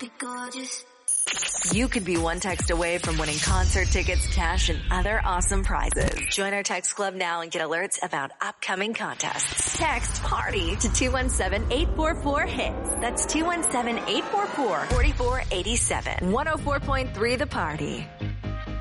be gorgeous. You could be one text away from winning concert tickets, cash, and other awesome prizes. Join our text club now and get alerts about upcoming contests. Text PARTY to 217-844-HITS. That's 217-844-4487. 104.3 The Party.